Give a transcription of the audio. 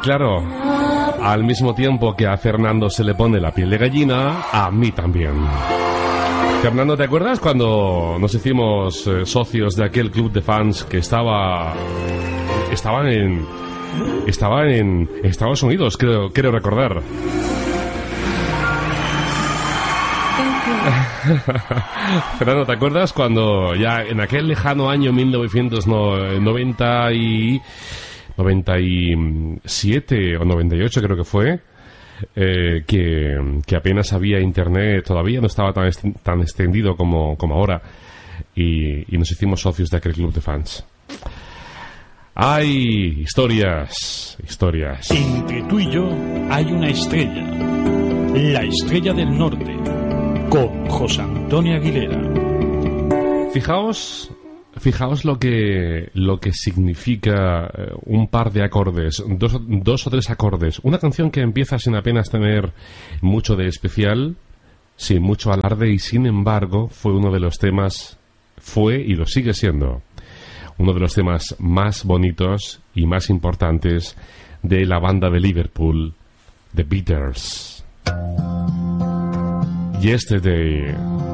claro, al mismo tiempo que a Fernando se le pone la piel de gallina, a mí también. Fernando, ¿te acuerdas cuando nos hicimos socios de aquel club de fans que estaba en Estados Unidos, creo recordar? Fernando, ¿te acuerdas cuando ya en aquel lejano año 1997 o 98 creo que fue, que apenas había internet, todavía no estaba tan extendido como ahora, y nos hicimos socios de aquel club de fans? Hay historias. Entre tú y yo hay una estrella, la Estrella del Norte, con José Antonio Aguilera. Fijaos lo que significa un par de acordes, dos o tres acordes. Una canción que empieza sin apenas tener mucho de especial, sin mucho alarde, y sin embargo fue uno de los temas, y lo sigue siendo, uno de los temas más bonitos y más importantes de la banda de Liverpool, The Beatles. Yesterday.